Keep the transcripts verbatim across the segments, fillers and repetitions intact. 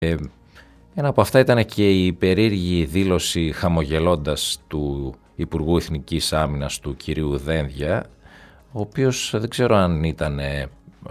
Ένα από αυτά ήταν και η περίεργη δήλωση χαμογελώντας του Υπουργού Εθνικής Άμυνας του κυρίου Δένδια, ο οποίος δεν ξέρω αν ήταν ε,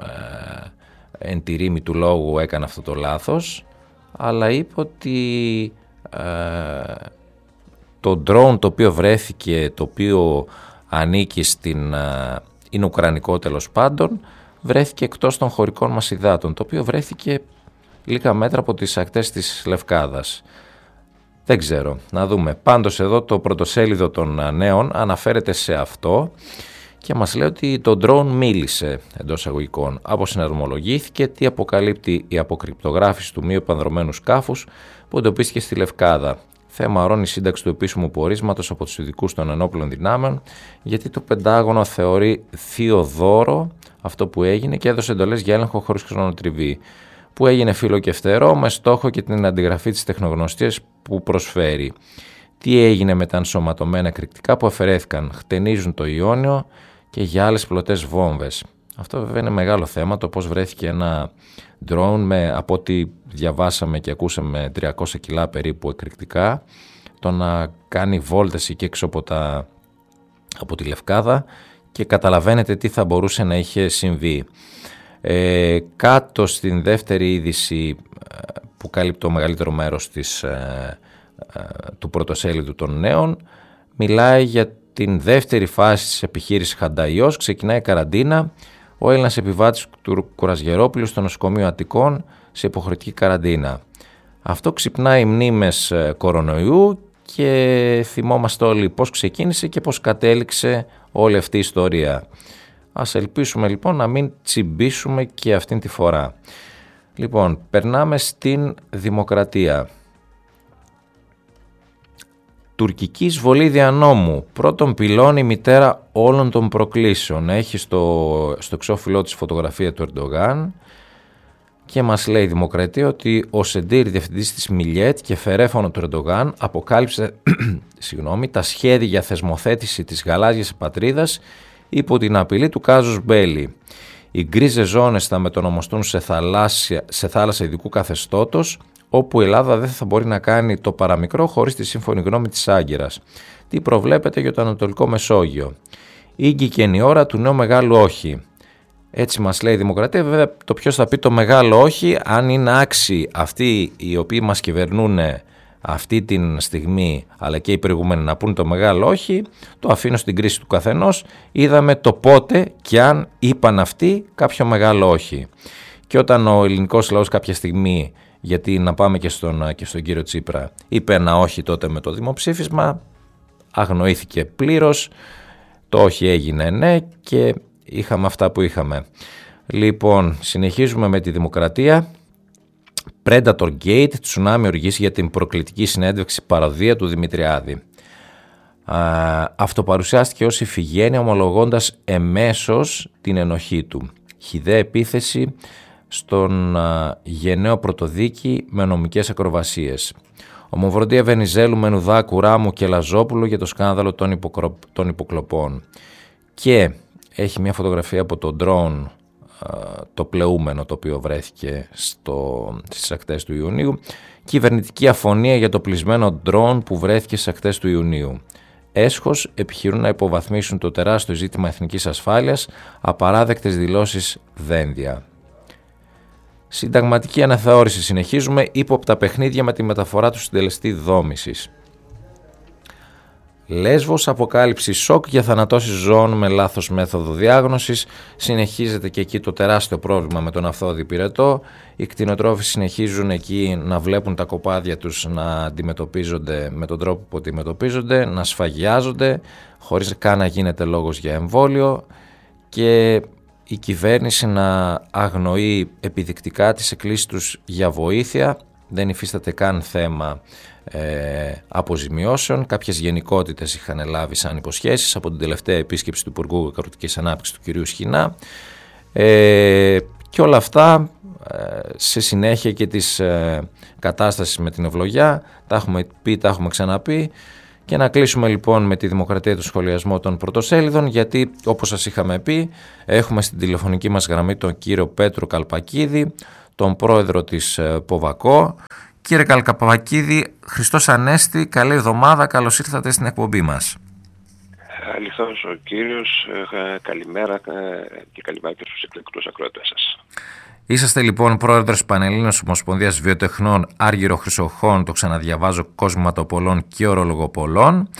εν τη ρήμη του λόγου έκανε αυτό το λάθος, αλλά είπε ότι ε, το drone το οποίο βρέθηκε, το οποίο ανήκει στην, ε, είναι ουκρανικό τέλος πάντων, βρέθηκε εκτός των χωρικών μας υδάτων, το οποίο βρέθηκε λίγα μέτρα από τις ακτές της Λευκάδας. Δεν ξέρω, να δούμε. Πάντως εδώ το πρωτοσέλιδο των Νέων αναφέρεται σε αυτό και μας λέει ότι το drone μίλησε, εντός αγωγικών. Αποσυναρμολογήθηκε, τι αποκαλύπτει η αποκρυπτογράφηση του μη επανδρωμένου σκάφους που εντοπίστηκε στη Λευκάδα. Θέμα αρώνει η σύνταξη του επίσημου πορίσματος από τους ειδικούς των ενόπλων δυνάμεων, γιατί το Πεντάγωνο θεωρεί θείο δώρο αυτό που έγινε και έδωσε εντολές για έλεγχο χωρίς χρονοτριβή, που έγινε φύλλο και φτερό με στόχο και την αντιγραφή της τεχνογνωστίας που προσφέρει. Τι έγινε με τα ενσωματωμένα εκρηκτικά που αφαιρέθηκαν, χτενίζουν το Ιόνιο και για άλλες πλωτές βόμβες. Αυτό βέβαια είναι μεγάλο θέμα, το πώς βρέθηκε ένα drone με, από ό,τι διαβάσαμε και ακούσαμε, τριακόσια κιλά περίπου εκρηκτικά, το να κάνει βόλτες εκεί έξω από, τα, από τη Λευκάδα, και καταλαβαίνετε τι θα μπορούσε να είχε συμβεί. Ε, κάτω στην δεύτερη είδηση που καλύπτει το μεγαλύτερο μέρος της, ε, ε, του πρωτοσέλιδου των Νέων, μιλάει για την δεύτερη φάση της επιχείρησης Χανταϊός. Ξεκινάει καραντίνα. Ο Έλληνας επιβάτης του Κουρασγερόπουλου στο νοσοκομείο Αττικών σε υποχρεωτική καραντίνα. Αυτό ξυπνάει μνήμες κορονοϊού και θυμόμαστε όλοι πώς ξεκίνησε και πώς κατέληξε όλη αυτή η ιστορία. Ας ελπίσουμε λοιπόν να μην τσιμπήσουμε και αυτήν τη φορά. Λοιπόν, περνάμε στην Δημοκρατία. Τουρκική εισβολή δια νόμου. Πρώτον πυλώνει η μητέρα όλων των προκλήσεων. Έχει στο, στο εξώφυλλό της φωτογραφία του Ερντογάν και μας λέει η Δημοκρατία ότι ο Σεντήρ, διευθυντής της Μιλιέτ και φερέφωνο του Ερντογάν, αποκάλυψε συγγνώμη, τα σχέδια για θεσμοθέτηση της γαλάζιας πατρίδας υπό την απειλή του κάζους μπέλι. Οι γκρίζες ζώνες θα μετονομαστούν σε, σε θάλασσα ειδικού καθεστώτος, όπου η Ελλάδα δεν θα μπορεί να κάνει το παραμικρό χωρίς τη σύμφωνη γνώμη της Άγκυρας. Τι προβλέπεται για το Ανατολικό Μεσόγειο. Ήγηκε η ώρα του νέου μεγάλου όχι. Έτσι μας λέει η Δημοκρατία. Βέβαια, το ποιος θα πει το μεγάλο όχι, αν είναι άξιοι αυτοί οι οποίοι μας κυβερνούν αυτή τη στιγμή, αλλά και οι προηγούμενοι, να πούν το μεγάλο όχι, το αφήνω στην κρίση του καθενός. Είδαμε το πότε και αν είπαν αυτοί κάποιο μεγάλο όχι. Και όταν ο ελληνικός λαός κάποια στιγμή, γιατί να πάμε και στον, και στον κύριο Τσίπρα, είπε ένα όχι τότε με το δημοψήφισμα, αγνοήθηκε πλήρως, το όχι έγινε ναι και είχαμε αυτά που είχαμε. Λοιπόν, συνεχίζουμε με τη Δημοκρατία. Predator Gate, τσουνάμι οργής για την προκλητική συνέντευξη παροδία του Δημητριάδη. Α, αυτοπαρουσιάστηκε ως Ιφηγένεια ομολογώντας εμέσως την ενοχή του. Χυδαία επίθεση στον α, γενναίο πρωτοδίκη με νομικές ακροβασίες. Ομοβροντία Βενιζέλου, Μενουδάκου, Ράμου και Λαζόπουλου για το σκάνδαλο των, υποκρο... των υποκλοπών. Και έχει μια φωτογραφία από το drone, το πλεούμενο το οποίο βρέθηκε στο, στις ακτές του Ιουνίου. Κυβερνητική αφωνία για το πλεισμένο drone που βρέθηκε στις ακτές του Ιουνίου. Έσχος επιχειρούν να υποβαθμίσουν το τεράστιο ζήτημα εθνικής ασφάλειας, απαράδεκτες δηλώσεις Δένδια. Συνταγματική αναθεώρηση συνεχίζουμε, ύποπτα παιχνίδια με τη μεταφορά του συντελεστή δόμησης. Λέσβος, αποκάλυψη σοκ για θανατώσεις ζώων με λάθος μέθοδο διάγνωσης. Συνεχίζεται και εκεί το τεράστιο πρόβλημα με τον αυθόδη πυρετό. Οι κτηνοτρόφοι συνεχίζουν εκεί να βλέπουν τα κοπάδια τους να αντιμετωπίζονται με τον τρόπο που αντιμετωπίζονται, να σφαγιάζονται χωρίς καν να γίνεται λόγος για εμβόλιο, και η κυβέρνηση να αγνοεί επιδεικτικά τις εκκλήσεις τους για βοήθεια. Δεν υφίσταται καν θέμα ε, αποζημιώσεων. Κάποιες γενικότητες είχαν λάβει σαν υποσχέσεις από την τελευταία επίσκεψη του Υπουργού Αγροτικής Ανάπτυξης του κυρίου Σχοινά, ε, και όλα αυτά ε, σε συνέχεια και της ε, κατάστασης με την ευλογιά. Τα έχουμε πει, τα έχουμε ξαναπεί. Και να κλείσουμε λοιπόν με τη Δημοκρατία του σχολιασμό των πρωτοσέλιδων, γιατί όπως σας είχαμε πει έχουμε στην τηλεφωνική μας γραμμή τον κύριο Πέτρο Καλπακίδη, τον πρόεδρο της Ποβακό. Κύριε Καλκαπακίδη, Χριστός Ανέστη, καλή εβδομάδα, καλώς ήρθατε στην εκπομπή μας. Αληθώς ο κύριος, καλημέρα και καλημέρα και στους εκλεκτούς ακροατές σας. Είσαστε λοιπόν πρόεδρος Πανελλήνιας Ομοσπονδίας Βιοτεχνών Άργυρο Χρυσοχών, το ξαναδιαβάζω, κοσματοπολών και ορολογοπολών.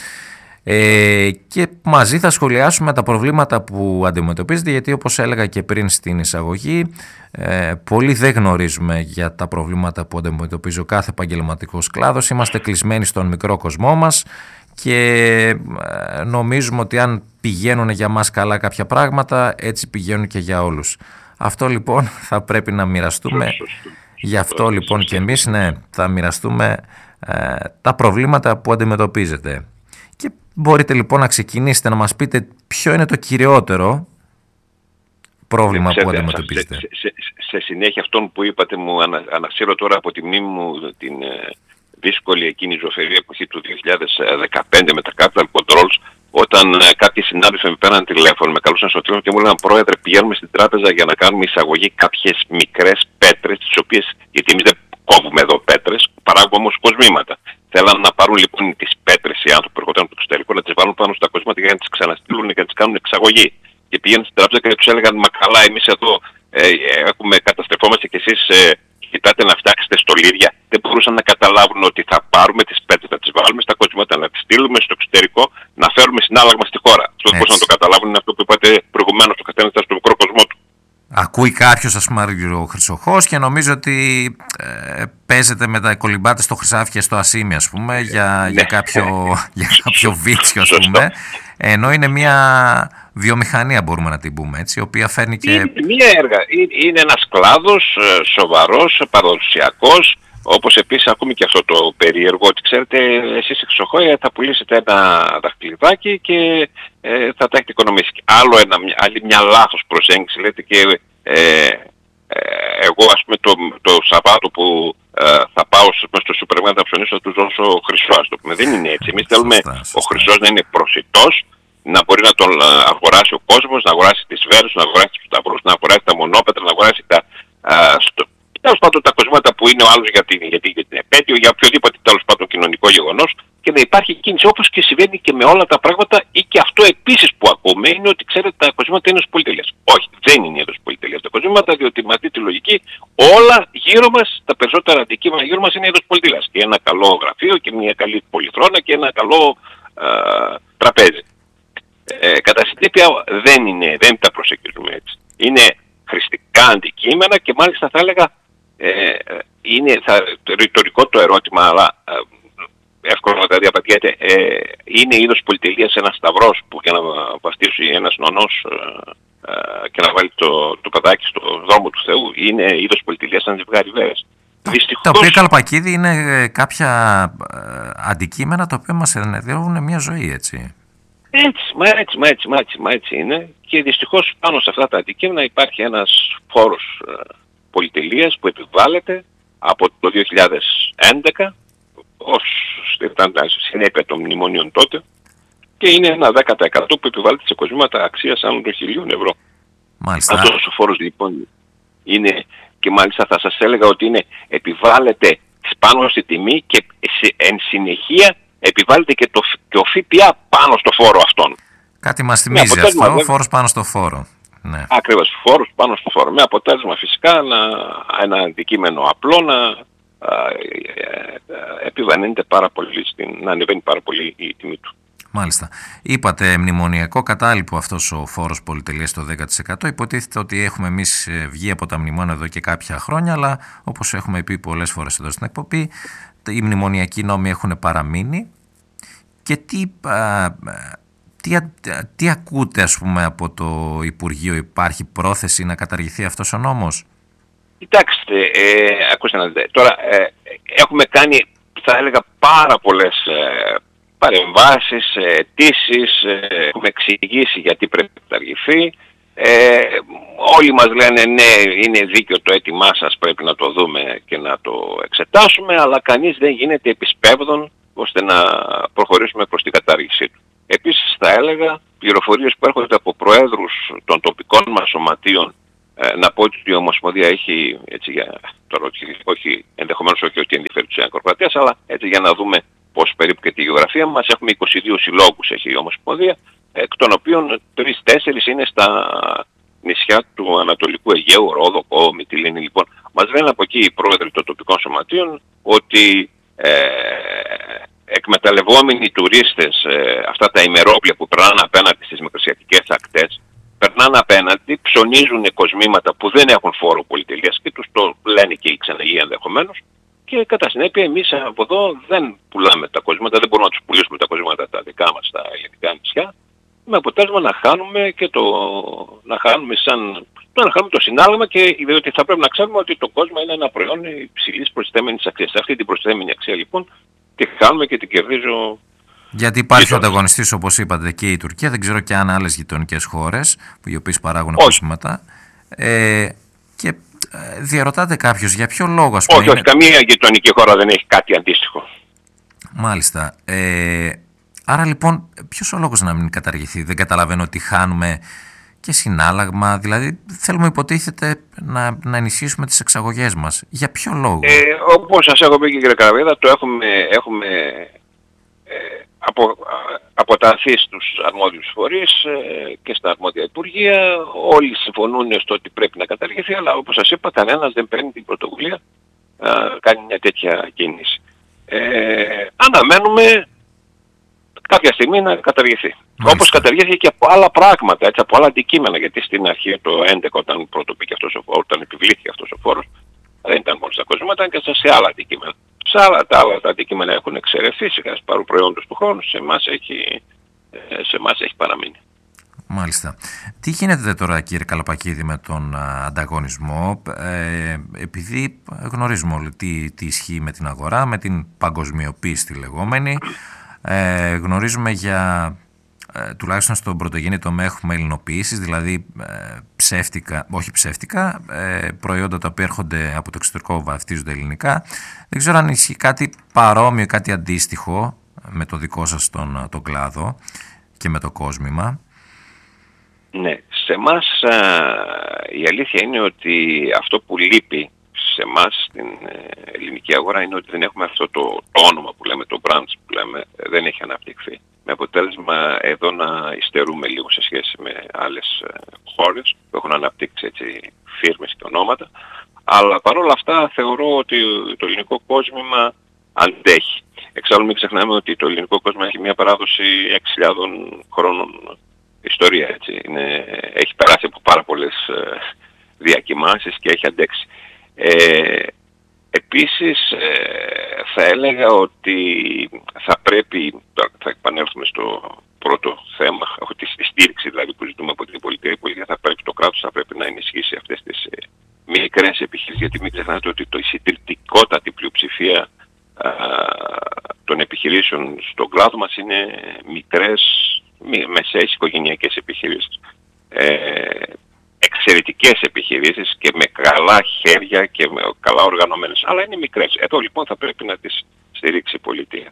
Ε, και μαζί θα σχολιάσουμε τα προβλήματα που αντιμετωπίζετε, γιατί όπως έλεγα και πριν στην εισαγωγή, ε, πολλοί δεν γνωρίζουμε για τα προβλήματα που αντιμετωπίζει ο κάθε επαγγελματικός κλάδος. Είμαστε κλεισμένοι στον μικρό κοσμό μας και ε, νομίζουμε ότι αν πηγαίνουν για μας καλά κάποια πράγματα, έτσι πηγαίνουν και για όλους. Αυτό λοιπόν θα πρέπει να μοιραστούμε. Γι' αυτό λοιπόν και εμείς ναι, θα μοιραστούμε ε, τα προβλήματα που αντιμετωπίζετε. Και μπορείτε λοιπόν να ξεκινήσετε να μας πείτε ποιο είναι το κυριότερο πρόβλημα Ξέρετε, που αντιμετωπίζετε. Σε, σε, σε συνέχεια αυτών που είπατε, μου ανα, ανασύρω τώρα από τη μνήμη μου την ε, δύσκολη εκείνη ζωφερή εποχή του δύο χιλιάδες δεκαπέντε με τα capital controls, όταν ε, κάποιοι συνάδελφοι με πέραν τηλέφωνο, με καλούσαν στο τηλέφωνο και μου έλεγαν: Πρόεδρε, πηγαίνουμε στην τράπεζα για να κάνουμε εισαγωγή κάποιες μικρές πέτρες, τις οποίες, γιατί εμείς δεν κόβουμε εδώ πέτρες, παράγουμε όμως κοσμήματα. Θέλαν να πάρουν λοιπόν τις πέτρες οι άνθρωποι που έρχονταν από το εξωτερικό, να τις βάλουν πάνω στα κοσμήματα για να τις ξαναστείλουν και να τις κάνουν εξαγωγή. Και πήγαιναν στην τράπεζα και τους έλεγαν: Μα καλά, εμείς εδώ ε, έχουμε καταστρεφόμαστε και εσείς ε, κοιτάτε να φτιάξετε στολίδια. Δεν μπορούσαν να καταλάβουν ότι θα πάρουμε τις πέτρες, να τις βάλουμε στα κοσμήματα, να τις στείλουμε στο εξωτερικό, να φέρουμε συνάλλαγμα στη χώρα. Αυτό δεν μπορούσαν να το καταλάβουν, είναι αυτό που είπατε προηγουμένως, το καθένα ήταν στο μικρό κοσμό του. Ακούει κάποιος, ας πούμε, ο Χρυσοχός και νομίζω ότι ε, παίζεται με τα κολυμπάτε στο Χρυσάφι και στο Ασίμι, ας πούμε, για, για κάποιο, για κάποιο βίτσιο, ας πούμε. Ενώ είναι μια βιομηχανία, μπορούμε να την πούμε έτσι, η οποία φέρνει και... Είναι, μια έργα. είναι ένας κλάδος σοβαρός, παραδοσιακός, όπως επίσης ακούμε και αυτό το περίεργο, ότι ξέρετε, εσείς Χρυσοχόη θα πουλήσετε ένα δαχτυλιδάκι και ε, θα τα έχετε οικονομήσει. Άλλο ένα, άλλη μια λάθος προσέγγιση, λέτε, και ε, ε, εγώ ας πούμε το, το Σαββάτο που ε, θα πάω στο σούπερ μάρκετ να ψωνίσω, θα τους δώσω χρυσό, ας το πούμε. Δεν είναι έτσι. Εμείς θέλουμε ο χρυσός να είναι προσιτός, να μπορεί να τον αγοράσει ο κόσμος, να αγοράσει τις βέρες, να αγοράσει τους σταυρούς, να αγοράσει τα μονόπετρα, να αγοράσει τα... Α, στο, τέλος πάντων τα κοσμήματα που είναι ο άλλος για την, για την, για την επέτειο, για οποιοδήποτε τέλος πάντων κοινωνικό γεγονός, και να υπάρχει κίνηση, όπως και συμβαίνει και με όλα τα πράγματα. Ή και αυτό επίσης που ακούμε είναι ότι ξέρετε τα κοσμήματα είναι ως πολυτελείας. Όχι, δεν είναι ως πολυτελείας τα κοσμήματα, διότι με αυτή τη λογική όλα γύρω μας, τα περισσότερα αντικείμενα γύρω μας είναι είδος πολυτελείας. Και ένα καλό γραφείο και μια καλή πολυθρόνα και ένα καλό α, τραπέζι. Ε, κατά συνέπεια δεν είναι, δεν τα προσεγγίζουμε έτσι. Είναι χρηστικά αντικείμενα και μάλιστα θα έλεγα ε, είναι θα, ρητορικό το ερώτημα, αλλά ε, εύκολο να τα διαπατιέται. Ε, είναι είδος πολυτελείας ένας σταυρός που για να βαστίσει ένας νονός ε, ε, και να βάλει το, το πατάκι στο δρόμο του Θεού, είναι είδος πολυτελείας σαν ζευγάρι βέρες. Δυστυχώς... Τα οποία, Καλπακίδη, είναι κάποια ε, αντικείμενα τα οποία μας ενδιαφέρουν μια ζωή, έτσι. Έτσι, μα έτσι, μα έτσι, μα έτσι, μα έτσι είναι. Και δυστυχώς πάνω σε αυτά τα αντικείμενα υπάρχει ένας φόρος ε, πολυτελείας που επιβάλλεται από το δύο χιλιάδες έντεκα ως ήταν συνέπεια των μνημονίων τότε, και είναι ένα δέκα τοις εκατό που επιβάλλεται σε κοσμήματα αξίας άνω των χιλίων ευρώ. Μάλιστα. Αυτός ο φόρος λοιπόν είναι, και μάλιστα θα σας έλεγα ότι είναι, επιβάλλεται πάνω στη τιμή και σε, εν συνεχεία επιβάλλεται και, το, και ο ΦΠΑ πάνω στο φόρο αυτόν. Κάτι μας θυμίζει αυτό, ο φόρος πάνω στο φόρο. Ναι. Ακριβώς, φόρος πάνω στο φόρο. Με αποτέλεσμα φυσικά να, ένα αντικείμενο απλό να α, ε, ε, επιβανύνεται πάρα πολύ, στην, να ανεβαίνει πάρα πολύ η τιμή του. Μάλιστα. Είπατε μνημονιακό κατάλοιπο αυτός ο φόρος πολυτελείας το δέκα τοις εκατό. Υποτίθεται ότι έχουμε εμείς βγει από τα μνημόνια εδώ και κάποια χρόνια, αλλά όπως έχουμε πει πολλές φορές εδώ στην εκπομπή, οι μνημονιακοί νόμοι έχουν παραμείνει. Και τι, α, τι, α, τι ακούτε, ας πούμε, από το Υπουργείο? Υπάρχει πρόθεση να καταργηθεί αυτός ο νόμος? Κοιτάξτε, ε, ακούστε να δείτε. Τώρα ε, έχουμε κάνει, θα έλεγα, πάρα πολλές ε, παρεμβάσεις, αιτήσεις, ε, έχουμε εξηγήσει γιατί πρέπει να καταργηθεί. Ε, όλοι μας λένε ναι, είναι δίκαιο το αίτημά σας, πρέπει να το δούμε και να το εξετάσουμε, αλλά κανείς δεν γίνεται επισπεύδων ώστε να προχωρήσουμε προς την κατάργησή του. Επίσης θα έλεγα, πληροφορίες που έρχονται από προέδρους των τοπικών μας σωματείων Ε, να πω ότι η Ομοσπονδία έχει, έτσι για, τώρα, όχι, όχι, ενδεχομένως όχι ότι ενδιαφέρει τους Ακροκρατίας, αλλά έτσι για να δούμε πώς περίπου και τη γεωγραφία μας, έχουμε είκοσι δύο συλλόγους έχει η Ομοσπονδία, εκ των οποίων τρεις τέσσερις είναι στα νησιά του Ανατολικού Αιγαίου, Ρόδο, Κο, Μυτιλήνη. Λοιπόν, μας λένε από εκεί οι πρόεδροι των τοπικών σωματείων ότι ε, εκμεταλλευόμενοι οι τουρίστες ε, αυτά τα ημερόπλια που περνάνε απέναντι στις μικρασιατικές ακτές, περνάνε απέναντι, ψωνίζουν κοσμήματα που δεν έχουν φόρο πολυτελείας και τους το λένε και οι ξεναγοί ενδεχομένως, και κατά συνέπεια εμείς από εδώ δεν πουλάμε τα κοσμήματα, δεν μπορούμε να τους πουλήσουμε τα κοσμήματα τα δικά μας στα ελληνικά νησιά, με αποτέλεσμα να χάνουμε και το, να χάνουμε σαν, να χάνουμε το συνάλλαγμα, και διότι θα πρέπει να ξέρουμε ότι το κόσμημα είναι ένα προϊόν υψηλής προσθέμενης αξίας. Αυτή την προσθέμενη αξία λοιπόν τη χάνουμε και την κερδίζω. Γιατί υπάρχει ο ανταγωνιστής, όπως είπατε, και η Τουρκία, δεν ξέρω και αν άλλες γειτονικές χώρες οι οποίες παράγουν κοσμήματα. Ε, και διαρωτάται κάποιος για ποιο λόγο, ας πούμε. Όχι, όχι, καμία γειτονική χώρα δεν έχει κάτι αντίστοιχο. Μάλιστα. Ε, άρα λοιπόν, ποιος ο λόγος να μην καταργηθεί? Δεν καταλαβαίνω ότι χάνουμε και συνάλλαγμα. Δηλαδή, θέλουμε, υποτίθεται, να, να ενισχύσουμε τις εξαγωγές μας. Για ποιο λόγο? Ε, όπως σας έχω πει, κύριε Καραβίδα, το έχουμε, έχουμε ε, απο, αποταθεί στους αρμόδιους φορείς ε, και στα αρμόδια υπουργεία. Όλοι συμφωνούν στο ότι πρέπει να καταργηθεί, αλλά όπως σας είπα, κανένας δεν παίρνει την πρωτοβουλία να κάνει μια τέτοια κίνηση. Ε, αναμένουμε κάποια στιγμή να καταργηθεί. Μάλιστα. Όπως καταργήθηκε και από άλλα πράγματα, έτσι, από άλλα αντικείμενα, γιατί στην αρχή το έντεκα, όταν πρωτοπήκε αυτός ο φόρος, όταν επιβλήθηκε αυτός ο φόρος, δεν ήταν μόνο στα κοσμήματα, ήταν και σε άλλα αντικείμενα. Σε άλλα τα άλλα τα αντικείμενα έχουν εξαιρεθεί σιγά παρού προϊόντος του χρόνου, σε εμάς έχει, σε εμάς έχει παραμείνει. Μάλιστα. Τι γίνεται τώρα, κύριε Καλαπακίδη, με τον α, ανταγωνισμό, ε, επειδή γνωρίζουμε όλοι τι, τι ισχύει με την αγορά, με την παγκοσμιοποίηση τη λεγόμενη, ε, γνωρίζουμε για, ε, τουλάχιστον στον πρωτογενή τομέα έχουμε ελληνοποιήσεις, δηλαδή ε, ψεύτικα, όχι ψεύτικα, ε, προϊόντα τα οποία έρχονται από το εξωτερικό, βαφτίζονται ελληνικά. Δεν ξέρω αν ισχύει κάτι παρόμοιο, κάτι αντίστοιχο με το δικό σας τον, τον κλάδο και με το κόσμημα. Ναι, σε εμάς η αλήθεια είναι ότι αυτό που λείπει σε εμάς στην ελληνική αγορά είναι ότι δεν έχουμε αυτό το, το όνομα που λέμε, το brand που λέμε, δεν έχει αναπτυχθεί. Με αποτέλεσμα εδώ να υστερούμε λίγο σε σχέση με άλλες χώρες που έχουν αναπτύξει έτσι φίρμες και ονόματα, αλλά παρόλα αυτά θεωρώ ότι το ελληνικό κόσμημα αντέχει. Εξάλλου μην ξεχνάμε ότι το ελληνικό κόσμημα έχει μια παράδοση έξι χιλιάδων χρόνων ιστορία, έτσι. Είναι, έχει περάσει από πάρα πολλές ε, διακυμάνσεις και έχει αντέξει. Ε, επίσης ε, θα έλεγα ότι θα πρέπει, θα επανέλθουμε στο πρώτο θέμα, ότι στη στήριξη δηλαδή που ζητούμε από την πολιτεία, η πολιτεία θα πρέπει, το κράτος θα πρέπει να ενισχύσει αυτές τις ε, μικρές επιχειρήσεις, γιατί μην ξεχνάτε ότι το, η συντριπτικότατη πλειοψηφία α, των επιχειρήσεων στον κλάδο μας είναι μικρές, μεσαίες οικογενειακές επιχειρήσεις. Ε, εξαιρετικές επιχειρήσεις και με καλά χέρια και με καλά οργανωμένες, αλλά είναι μικρές. Εδώ λοιπόν θα πρέπει να τις στηρίξει η πολιτεία.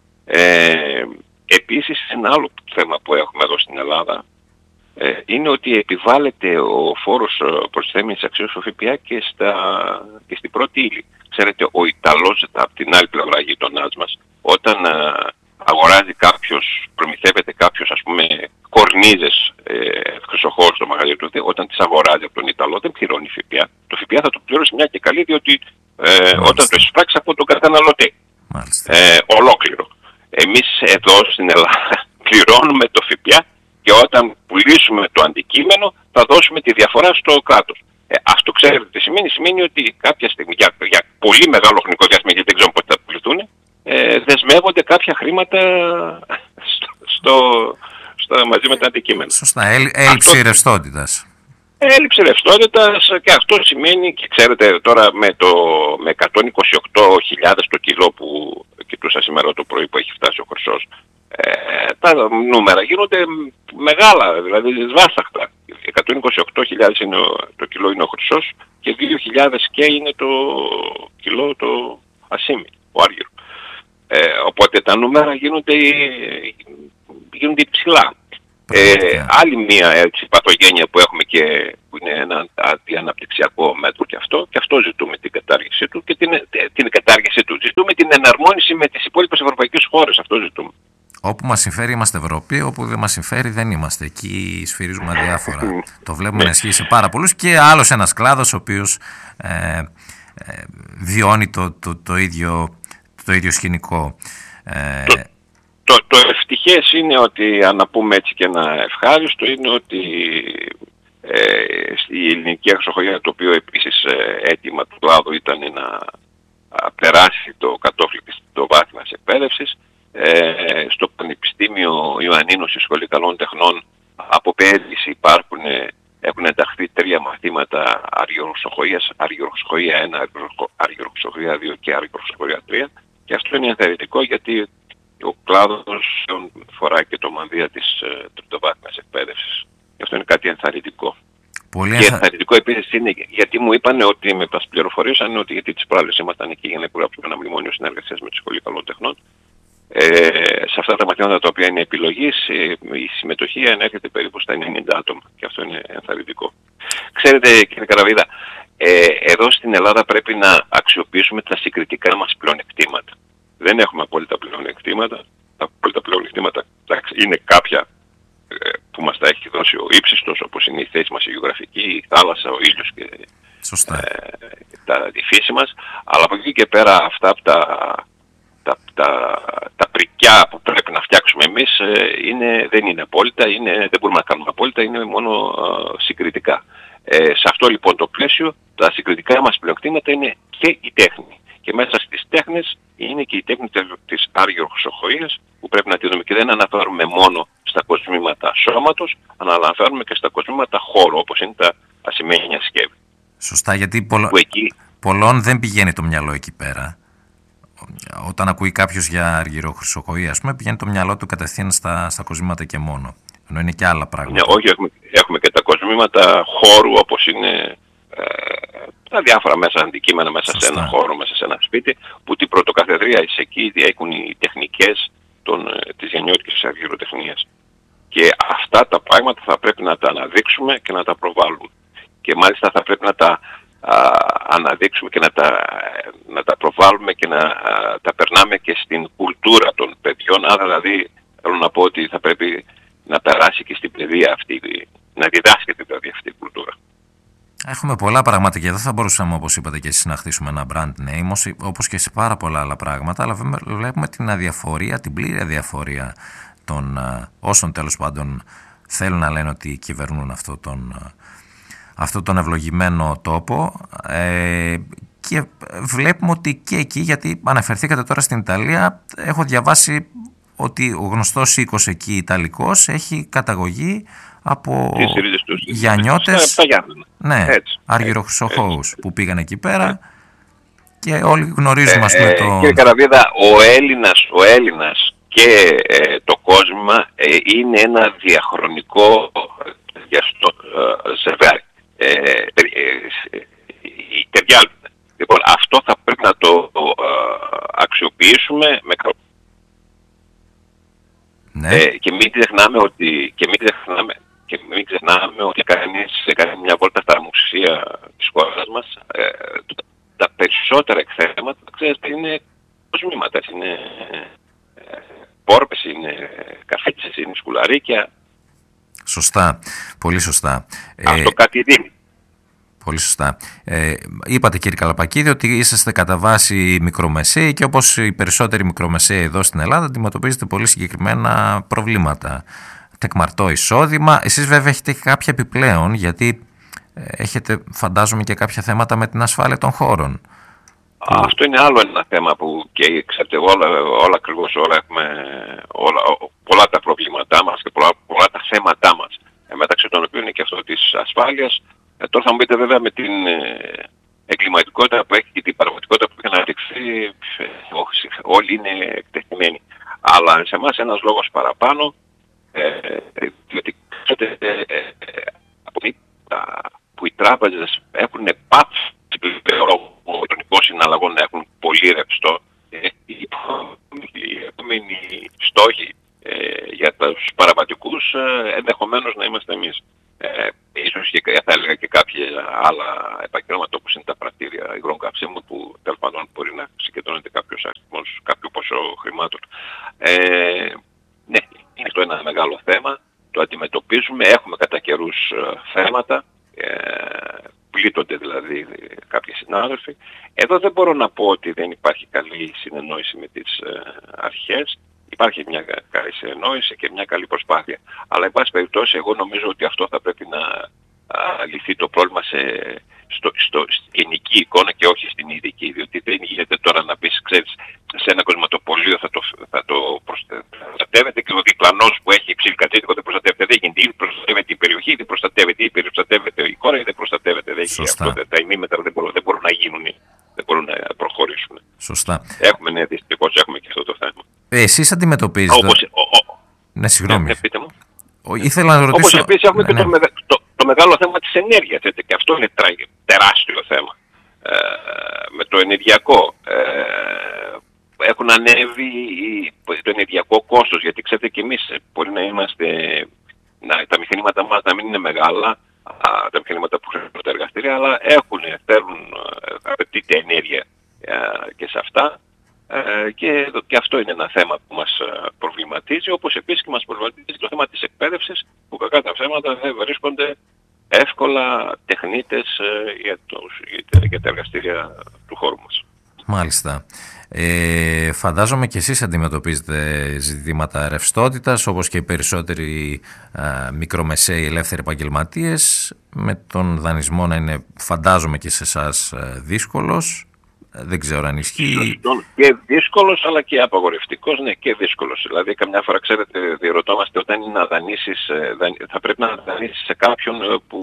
Ε, επίσης ένα άλλο θέμα που έχουμε εδώ στην Ελλάδα ε, είναι ότι επιβάλλεται ο φόρος προσθέμενης αξίας στο ΦΠΑ και, στα, και στην πρώτη ύλη. Ξέρετε, ο Ιταλός από την άλλη πλευρά γειτονάς μας, όταν α, αγοράζει κάποιος, προμηθεύεται κάποιος, ας πούμε, κορνίζες ε, χρυσοχώρους στο μαγαζί του, όταν τις αγοράζει από τον Ιταλό δεν πληρώνει ΦΠΑ. Το ΦΠΑ θα το πληρώσει μια και καλή, διότι ε, όταν το εισπράξει από τον καταναλωτή. Ε, ολόκληρο. Εμείς εδώ στην Ελλάδα πληρώνουμε το ΦΠΑ και όταν πουλήσουμε το αντικείμενο θα δώσουμε τη διαφορά στο κράτος. Ε, αυτό ξέρετε τι σημαίνει? Σημαίνει ότι κάποια στιγμή, για, για πολύ μεγάλο χρονικό διάστημα, γιατί δεν ξέρουμε πότε θα πουληθούν, ε, δεσμεύονται κάποια χρήματα στο, στο, στο, μαζί με τα αντικείμενα. Σωστά, Έλλ, έλλειψη αυτό, ρευστότητας. Έλλειψη ρευστότητας, και αυτό σημαίνει, και ξέρετε τώρα με, το, με εκατόν είκοσι οκτώ χιλιάδες το κιλό που κοιτούσα σήμερα το πρωί που έχει φτάσει ο χρυσός, ε, τα νούμερα γίνονται μεγάλα, δηλαδή σβάσταχτα. εκατόν είκοσι οκτώ χιλιάδες είναι το κιλό είναι ο χρυσός και δύο χιλιάδες και είναι το κιλό το ασίμι, ο άργυρο. Ε, οπότε τα νούμερα γίνονται, γίνονται υψηλά. Ε, άλλη μία έτσι, παθογένεια που έχουμε και που είναι ένα αντιαναπτυξιακό μέτρο και αυτό, και αυτό ζητούμε την κατάργησή του και την, την κατάργησή του. Ζητούμε την εναρμόνιση με τις υπόλοιπες ευρωπαϊκές χώρες, αυτό ζητούμε. Όπου μας συμφέρει είμαστε Ευρώπη, όπου δεν μας συμφέρει δεν είμαστε. Εκεί σφυρίζουμε διάφορα. Το βλέπουμε να ισχύει σε πάρα πολλούς και άλλος ένας κλάδος ο οποίος ε, ε, βιώνει το, το, το, ίδιο, το ίδιο σκηνικό. Ε, το, το, το ευτυχές είναι ότι, αν να πούμε έτσι και ένα ευχάριστο, είναι ότι ε, η ελληνική αξιοχωρία, το οποίο επίσης ε, αίτημα του κλάδου ήταν να περάσει το κατόφλι της τριτοβάθμιας εκπαίδευσης, Ε, στο Πανεπιστήμιο Ιωαννίνου στη Σχολή Καλών Τεχνών από πέρυσι υπάρχουν, έχουν ενταχθεί τρία μαθήματα αργυροξοχοίας, αργυροξοχοία ένα, αργυροξοχοία δύο και αργυροξοχοία τρία, και αυτό είναι ενθαρρυντικό γιατί ο κλάδος φοράει και το μανδύα της ε, τριτοβάθμιας εκπαίδευσης. Και αυτό είναι κάτι ενθαρρυντικό. Πολύ και ενθαρρυντικό επίσης είναι γιατί μου είπαν ότι με μας πληροφορήσαν ότι, γιατί τις προάλλες ήμασταν εκεί για να υπογράψουμε ένα μνημόνιο συνεργασίας με τη Σχολή Καλών Τεχνών. Ε, σε αυτά τα μαθήματα τα οποία είναι επιλογής, η συμμετοχή ανέρχεται περίπου στα ενενήντα άτομα και αυτό είναι ενθαρρυντικό. Ξέρετε, κύριε Καραβίδα, ε, εδώ στην Ελλάδα πρέπει να αξιοποιήσουμε τα συγκριτικά μας πλεονεκτήματα. Δεν έχουμε απόλυτα πλεονεκτήματα. Τα απόλυτα πλεονεκτήματα είναι κάποια ε, που μας τα έχει δώσει ο ύψιστος, όπως είναι η θέση μας η γεωγραφική, η θάλασσα, ο ήλιος και ε, τα, τη φύση μας. Αλλά από εκεί και πέρα αυτά από τα Τα, τα, τα πρικιά που πρέπει να φτιάξουμε εμείς είναι, δεν είναι απόλυτα, είναι, δεν μπορούμε να κάνουμε απόλυτα, είναι μόνο uh, συγκριτικά. Ε, σε αυτό λοιπόν το πλαίσιο τα συγκριτικά μας πλεονεκτήματα είναι και η τέχνη. Και μέσα στις τέχνες είναι και η τέχνη της αργυροξοχοίας που πρέπει να τη δούμε και δεν αναφέρουμε μόνο στα κοσμήματα σώματος, αλλά αναφέρουμε και στα κοσμήματα χώρου, όπως είναι τα ασημένια σκεύη. Σωστά, γιατί πολλο... εκεί... πολλών δεν πηγαίνει το μυαλό εκεί πέρα. Όταν ακούει κάποιος για αργυροξοχοία, ας πούμε, πηγαίνει το μυαλό του κατευθείαν στα, στα κοσμήματα και μόνο. Ενώ είναι και άλλα πράγματα. Ναι, όχι, έχουμε, έχουμε και τα κοσμήματα χώρου, όπως είναι ε, τα διάφορα μέσα αντικείμενα μέσα Σωστά. σε ένα χώρο, μέσα σε ένα σπίτι, που την πρωτοκαθεδρία εις εκεί διέχουν οι τεχνικές των, της γενναιότητας αργυροτεχνίας. Και αυτά τα πράγματα θα πρέπει να τα αναδείξουμε και να τα προβάλλουμε. Και μάλιστα θα πρέπει να τα α, αναδείξουμε και να τα, να τα προβάλλουμε και να α, τα περνάμε και στην κουλτούρα των παιδιών. Άρα δηλαδή θέλω να πω ότι θα πρέπει να περάσει και στην παιδεία αυτή, να διδάσκεται δηλαδή αυτή η κουλτούρα. Έχουμε πολλά πράγματα και εδώ θα μπορούσαμε, όπως είπατε και εσείς, να χτίσουμε ένα brand name, όπως και σε πάρα πολλά άλλα πράγματα, αλλά βλέπουμε την αδιαφορία, την πλήρη αδιαφορία των όσων τέλος πάντων θέλουν να λένε ότι κυβερνούν αυτό τον, αυτό τον ευλογημένο τόπο, ε, και βλέπουμε ότι και εκεί, γιατί αναφερθήκατε τώρα στην Ιταλία, έχω διαβάσει ότι ο γνωστός οίκος εκεί Ιταλικός έχει καταγωγή από γιαννιώτες, ναι, αργυροξοχώους που πήγαν εκεί πέρα και όλοι γνωρίζουμε, ας πούμε, ε, το... Κύριε Καραβίδα, ο Έλληνας, ο Έλληνας και ε, το κόσμημα ε, είναι ένα διαχρονικό διαστό, ε, ζευγάρι. Ε, ε, ε, η ταιριάλπη. Λοιπόν, αυτό θα πρέπει να το ε, αξιοποιήσουμε με κρατό. Ναι. Ε, και μην ξεχνάμε ότι, και μην ξεχνάμε, και μην ξεχνάμε ότι κανείς έκανε μια βόλτα στα μουσεία της χώρας μας. Ε, τα περισσότερα εκθέματα, ξέρετε, είναι κοσμήματα, είναι ε, πόρπες, είναι καφέτσες, είναι σκουλαρίκια. Σωστά, πολύ σωστά. Αυτό ε, κάτι δίνει. Πολύ σωστά. Ε, είπατε, κύριε Καλαπακίδη, ότι είσαστε κατά βάση μικρομεσαίοι και όπως οι περισσότεροι μικρομεσαίοι εδώ στην Ελλάδα αντιμετωπίζετε πολύ συγκεκριμένα προβλήματα. Τεκμαρτό εισόδημα. Εσείς βέβαια έχετε κάποια επιπλέον, γιατί έχετε, φαντάζομαι, και κάποια θέματα με την ασφάλεια των χώρων. Αυτό είναι άλλο ένα θέμα που και ξέρετε, όλα, όλα ακριβώς όλα έχουμε, όλα, πολλά τα προβλήματά μας και πολλά, πολλά τα θέματά μας, ε, μεταξύ των οποίων είναι και αυτό της ασφάλειας. Ε, τώρα θα μου πείτε βέβαια με την ε, εγκληματικότητα που έχει και την παραγωγικότητα που έχει αναδειχθεί, ε, όλοι είναι εκτεθειμένοι. Αλλά σε εμάς ένας λόγος παραπάνω, ε, διότι ξέρετε, ε, ε, από που οι τράπεζες έχουν πάψει των συναλλαγών να έχουν πολύ ρευστό, ε, οι επόμενοι στόχοι ε, για τους παραβατικούς όπως ε, ενδεχομένως να είμαστε εμείς. Ε, ίσως και θα έλεγα και κάποια άλλα επαγγέλματα όπως είναι τα πρατήρια υγρών καυσίμων που τέλος πάντων μπορεί να συγκεντρώνεται κάποιος αριθμός, κάποιο ποσό χρημάτων. Ε, ναι, είναι αυτό ένα μεγάλο θέμα, το αντιμετωπίζουμε, έχουμε κατά καιρούς θέματα, ε, πλήττονται δηλαδή κάποιοι συνάδελφοι. Εδώ δεν μπορώ να πω ότι δεν υπάρχει καλή συνεννόηση με τις ε, αρχές. Υπάρχει μια καλή συνεννόηση και μια καλή προσπάθεια. Αλλά εν πάση περιπτώσει εγώ νομίζω ότι αυτό θα πρέπει να α, λυθεί το πρόβλημα σε, στο, στο, στην γενική εικόνα και όχι στην ειδική. Διότι δεν γίνεται τώρα να πεις, ξέρεις, σε ένα κοσματοπολείο θα το, θα το προστατεύεται και ο διπλανός που έχει υψηλή κατοίκο δεν προστατεύεται. Δεν γίνεται. Είτε προστατεύεται η περιοχή, είτε προστατεύεται, είτε προστατεύεται η χώρα, είτε προστατεύεται. Δεν γίνεται αυτό. Τα ημίμετρα δεν μπορούν, δεν μπορούν να γίνουν, δεν μπορούν να προχωρήσουν. Σωστά. Έχουμε, ναι, δυστυχώς έχουμε και αυτό το θέμα. Ε, εσείς αντιμετωπίζετε... Όπως, ο, ο, ναι, συγγνώμη. Ναι, πείτε μου. Ο, ήθελα να ρωτήσω... Όπως επίσης έχουμε ναι, και το, το, το μεγάλο θέμα της ενέργειας, έτσι, και αυτό είναι τεράστιο θέμα. Ε, με το ενεργειακό. Ε, έχουν ανέβει το ενεργειακό κόστος, γιατί ξέρετε και εμείς μπορεί να είμαστε... Να, τα μηχανήματά μας να μην είναι μεγάλα, α, τα μηχανήματα που χρησιμοποιούν τα εργαστήρια, αλλά έχουν, θέλουν, απαιτείται ενέργεια α, και σε αυτά. Ε, και, και αυτό είναι ένα θέμα που μας προβληματίζει, όπως επίσης και μας προβληματίζει το θέμα της εκπαίδευσης, που κακά τα ψέματα δεν βρίσκονται εύκολα τεχνίτες ε, για, τους, για, για τα εργαστήρια του χώρου μας. Μάλιστα. Ε, φαντάζομαι και εσείς αντιμετωπίζετε ζητήματα ρευστότητας, όπως και οι περισσότεροι α, μικρομεσαίοι ελεύθεροι επαγγελματίες, με τον δανεισμό να είναι, φαντάζομαι και σε εσάς, δύσκολος. Δεν ξέρω αν ισχύει. Και δύσκολος αλλά και απαγορευτικός, ναι, και δύσκολος. Δηλαδή καμιά φορά, ξέρετε, διερωτόμαστε όταν είναι να δανείσεις, θα πρέπει να δανείσεις σε κάποιον που,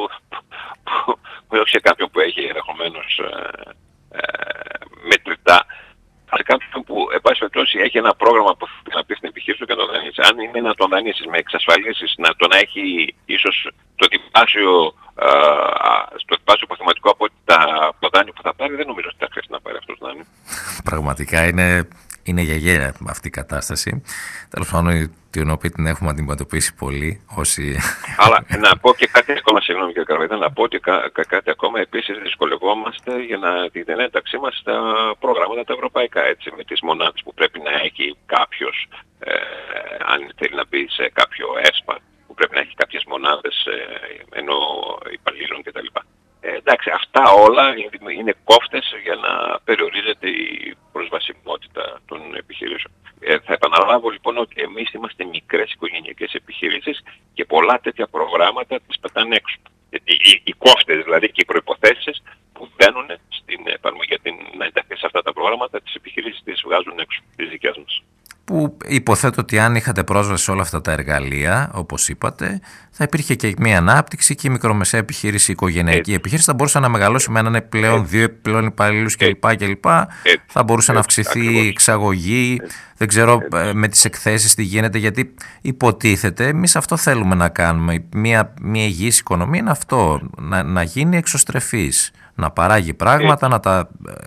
που, που όχι σε κάποιον που έχει ενδεχομένως ε, ε, μετρητά, σε κάποιον που, εν πάση περιπτώσει, έχει ένα πρόγραμμα που θέλει να πει στην επιχείρηση του και να το δανείσεις. Αν είναι να τον δανείσεις με εξασφαλίσεις, να τον έχει ίσως το διπλάσιο, ε, στο διπλάσιο αποθεματικό από το δάνειο που θα πάρει, δεν νομίζω ότι θα χρειαστεί να πάρει αυτό το δάνειο. Πραγματικά είναι, είναι για γέλια αυτή η κατάσταση. Τέλος πάντων, την οποία την έχουμε αντιμετωπίσει πολύ όσοι... Αλλά να πω και κάτι ακόμα, συγγνώμη κύριε Καρβίδα, να πω ότι κα, κα, κάτι ακόμα επίσης δυσκολευόμαστε για να την ένταξή μας στα προγράμματα τα ευρωπαϊκά, έτσι, με τις μονάδες που πρέπει να έχει κάποιος, ε, αν θέλει να μπει σε κάποιο ΕΣΠΑ, που πρέπει να έχει κάποιες μονάδες ε, ενώ υπαλλήλων κτλ. Ε, εντάξει, αυτά όλα είναι κόφτες για να περιορίζεται η προσβασιμότητα των επιχειρήσεων. Ε, θα επαναλάβω λοιπόν ότι εμείς είμαστε μικρές οικογενειακές επιχειρήσεις και πολλά τέτοια προγράμματα τις πετάνε έξω. Γιατί οι, οι κόφτες δηλαδή και οι προϋποθέσεις που μπαίνουν στην εφαρμογή για την, να ενταχθεί σε αυτά τα προγράμματα, τις επιχειρήσεις τις βγάζουν έξω, τις δικές μας. Που υποθέτω ότι αν είχατε πρόσβαση σε όλα αυτά τα εργαλεία, όπως είπατε, θα υπήρχε και μια ανάπτυξη και η μικρομεσαία επιχείρηση, η οικογενειακή Έτσι. επιχείρηση θα μπορούσε να μεγαλώσει με έναν πλέον Έτσι. δύο επιπλέον υπαλλήλους κλπ. κλπ. Θα μπορούσε Έτσι. να αυξηθεί η εξαγωγή. Έτσι. Δεν ξέρω Έτσι. με τις εκθέσεις τι γίνεται, γιατί υποτίθεται εμείς αυτό θέλουμε να κάνουμε. Μια, μια υγιής οικονομία είναι αυτό, να, να γίνει εξωστρεφής, να παράγει πράγματα, να τα,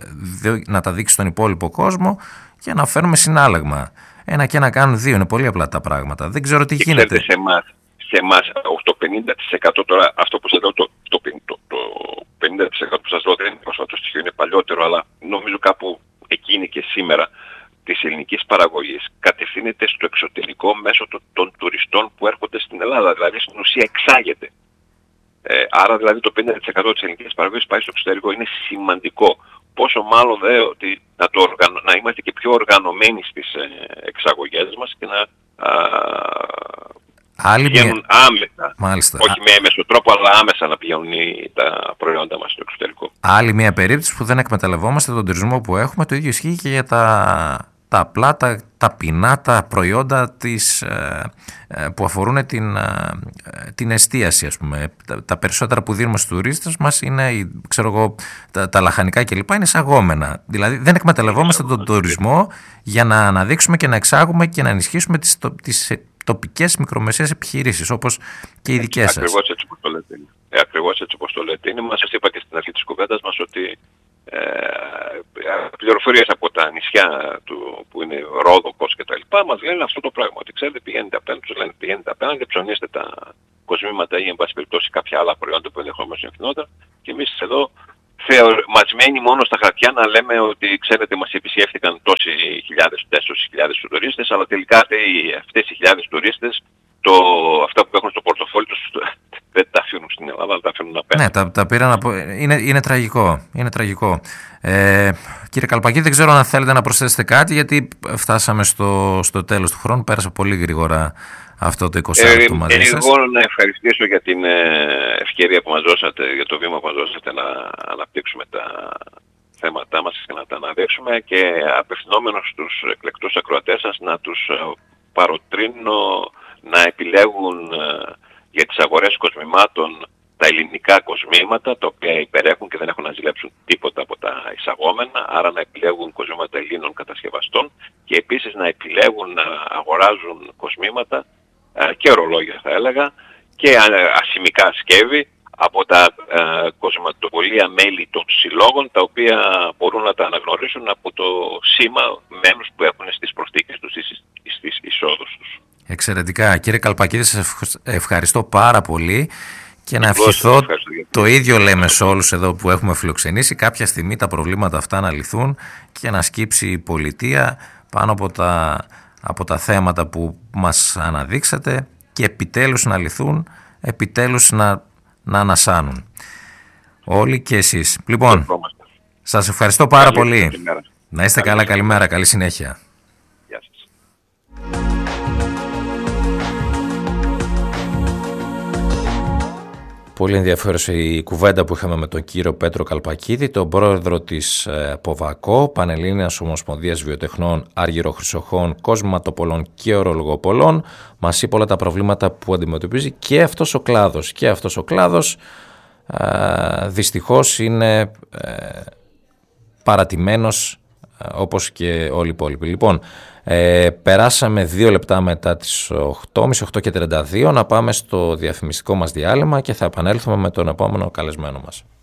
να τα δείξει στον υπόλοιπο κόσμο και να φέρουμε συνάλλαγμα. Ένα και ένα κάνουν δύο. Είναι πολύ απλά τα πράγματα. Δεν ξέρω τι και γίνεται. Σε εμάς, σε εμάς το πενήντα τοις εκατό τώρα, αυτό που σας λέω, το, το, το, το πενήντα τοις εκατό που σας λέω δεν είναι πρόσφατο στοιχείο, είναι παλιότερο, αλλά νομίζω κάπου εκεί είναι και σήμερα, της ελληνικής παραγωγής κατευθύνεται στο εξωτερικό μέσω των, των τουριστών που έρχονται στην Ελλάδα. Δηλαδή στην ουσία εξάγεται. Ε, άρα δηλαδή το πενήντα τοις εκατό της ελληνικής παραγωγής πάει στο εξωτερικό. Είναι σημαντικό. Πόσο μάλλον δε ότι να, το οργανω... να είμαστε και πιο οργανωμένοι στις ε, εξαγωγές μας και να α, Άλλη πηγαίνουν μια... άμεσα. Μάλιστα. Όχι με έμεσο τρόπο, αλλά άμεσα να πηγαίνουν τα προϊόντα μας στο εξωτερικό. Άλλη μια περίπτωση που δεν εκμεταλλευόμαστε τον τουρισμό που έχουμε. Το ίδιο ισχύει και για τα, τα απλά, τα ταπεινά, τα προϊόντα της, ε, ε, που αφορούν την, ε, την εστίαση, ας πούμε. Τα, τα περισσότερα που δίνουμε στους τουρίστες μας είναι, ξέρω εγώ, τα, τα λαχανικά κλπ. Είναι εισαγόμενα. Δηλαδή δεν εκμεταλλευόμαστε τον τουρισμό για να αναδείξουμε και να εξάγουμε και να ενισχύσουμε τις, τις τοπικές μικρομεσαίες επιχειρήσεις, όπως και οι δικές σας. Ακριβώς έτσι όπως το λέτε. Ε, ακριβώς έτσι όπως το λέτε. Είναι, μας σας είπα και στην αρχή της κουβέντας μας ότι ε, πληροφορίες από τα νησιά του, που είναι Ρόδοκος και τα λοιπά, μας λένε αυτό το πράγμα, ότι ξέρετε πηγαίνετε απέναντι, τους λένε πηγαίνετε απέναντι, ψωνίστε τα κοσμήματα ή εν πάση περιπτώσει κάποια άλλα προϊόντα που ενδεχομένως είναι φθηνότερα, και εμείς εδώ μας μένει μόνο στα χαρτιά να λέμε ότι ξέρετε μας επισκέφθηκαν τόσοι χιλιάδες, τέσσερις χιλιάδες τουρίστες, αλλά τελικά αυτές οι χιλιάδες τουρίστες, το, αυτά που έχουν στο πορτοφόλι τους δεν τα αφήνουν στην Ελλάδα, αλλά τα αφήνουν απέναντι. Ναι, τα, τα πήραν από... είναι, είναι τραγικό. Είναι τραγικό. Ε, κύριε Καλπακίδη, δεν ξέρω αν θέλετε να προσθέσετε κάτι, γιατί φτάσαμε στο, στο τέλος του χρόνου, πέρασε πολύ γρήγορα αυτό το είκοσι ε, του μαζί σας. Εγώ να ευχαριστήσω για την ευκαιρία που μας δώσατε, για το βήμα που μας δώσατε να αναπτύξουμε τα θέματά μας και να τα αναδείξουμε, και απευθυνόμενος στους εκλεκτούς ακροατές σας να τους παροτρύνω να επιλέγουν για τις αγορές κοσμημάτων τα ελληνικά κοσμήματα, τα οποία υπερέχουν και δεν έχουν να ζηλέψουν τίποτα από τα εισαγόμενα, άρα να επιλέγουν κοσμήματα Ελλήνων κατασκευαστών, και επίσης να επιλέγουν να αγοράζουν κοσμήματα και ορολόγια θα έλεγα και ασημικά σκεύη από τα ε, κοσματοπολία μέλη των συλλόγων, τα οποία μπορούν να τα αναγνωρίσουν από το σήμα μένους που έχουν στις προσθήκες τους ή στις εισόδους τους. Εξαιρετικά. Κύριε Καλπακίδη, σας ευχαριστώ πάρα πολύ, και να ευχηθώ, το ίδιο λέμε σε όλους εδώ που έχουμε φιλοξενήσει, κάποια στιγμή τα προβλήματα αυτά να λυθούν και να σκύψει η πολιτεία πάνω από τα, από τα θέματα που μας αναδείξατε, και επιτέλους να λυθούν, επιτέλους να, να ανασάνουν όλοι και εσείς. Λοιπόν, σας ευχαριστώ πάρα καλή πολύ. Καλημέρα. Να είστε καλή καλά, καλημέρα, καλή συνέχεια. Γεια σας. Πολύ ενδιαφέρουσα η κουβέντα που είχαμε με τον κύριο Πέτρο Καλπακίδη, τον πρόεδρο της ΠΟΒΑΚΟ, Πανελλήνιας Ομοσπονδίας Βιοτεχνών Αργυροχρυσοχών, Κοσματοπολών και Ορολογοπολών. Μας είπε όλα τα προβλήματα που αντιμετωπίζει και αυτός ο κλάδος. Και αυτός ο κλάδος ε, δυστυχώς είναι ε, παρατημένος, ε, όπως και όλοι οι υπόλοιποι. Λοιπόν, Ε, περάσαμε δύο λεπτά μετά τις οκτώ και μισή, οκτώ και τριάντα δύο, να πάμε στο διαφημιστικό μας διάλειμμα και θα επανέλθουμε με τον επόμενο καλεσμένο μας.